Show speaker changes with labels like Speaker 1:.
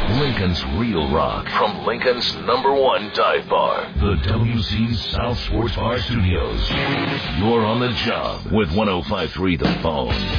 Speaker 1: Lincoln's Real Rock from Lincoln's #1 dive bar, the WC South Sports Bar Studios. You're on the job with 105.3 The Phone.